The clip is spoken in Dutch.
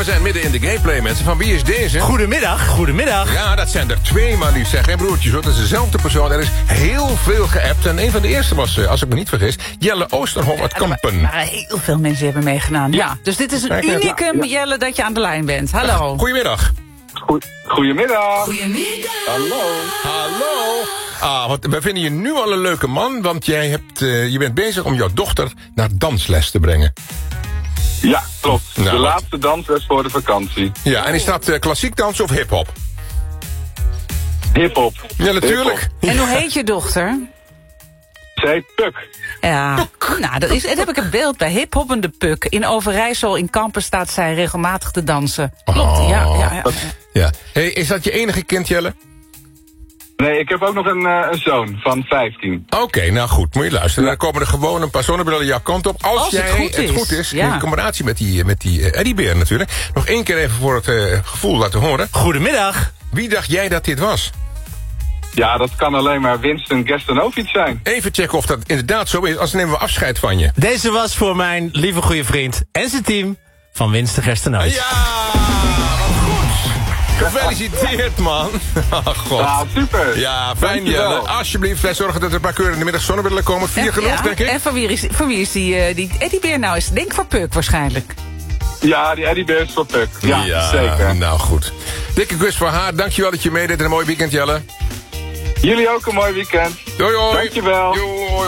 zijn midden in de gameplay, mensen. Van wie is deze? Goedemiddag. Ja, dat zijn er 2, maar liefst. Geen broertjes, hoor. Dat is dezelfde persoon. Er is heel veel geappt. En een van de eerste was, als ik me niet vergis, Jelle Oosterhof uit Kampen. Maar heel veel mensen hebben meegedaan. Ja, dus dit is een unicum, Jelle, dat je aan de lijn bent. Hallo. Goedemiddag. Goedemiddag. Hallo. Want we vinden je nu al een leuke man, want je bent bezig om jouw dochter naar dansles te brengen. Ja, klopt. Nou, de laatste dansles voor de vakantie. Ja, en is dat klassiek dansen of hiphop? Hiphop. Ja, natuurlijk. En hoe heet je dochter? Zij Puk. Ja, nou, daar heb ik een beeld bij. Hiphoppende Puk. In Overijssel, in Kampen, staat zij regelmatig te dansen. Klopt, ja. Hey, is dat je enige kind, Jelle? Nee, ik heb ook nog een zoon van 15. Oké, nou goed, moet je luisteren. Dan komen er gewoon een paar zonnebrillen jouw kant op. Als jij het goed is, ja. in combinatie met die Eddiebeer natuurlijk. Nog 1 keer even voor het gevoel laten horen. Goedemiddag. Wie dacht jij dat dit was? Ja, dat kan alleen maar Winston Gerstenovic zijn. Even checken of dat inderdaad zo is, anders nemen we afscheid van je. Deze was voor mijn lieve goede vriend en zijn team van Winston Gerstenovic. Ja, wat goed. Gefeliciteerd, man. Oh, god. Ja, super. Ja, fijn, Dankjewel. Jelle. Alsjeblieft, wij zorgen dat er een paar keuren in de middag zonnebrillen komen. 4 genoeg, denk ik. En voor wie is die Eddiebeer nou? Is denk voor Puk waarschijnlijk. Ja, die Eddiebeer is voor Puk. Ja, zeker. Nou goed. Dikke kus voor haar. Dankjewel dat je meedeed en een mooi weekend, Jelle. Jullie ook een mooi weekend. Doei, hoi. Dankjewel. Doei.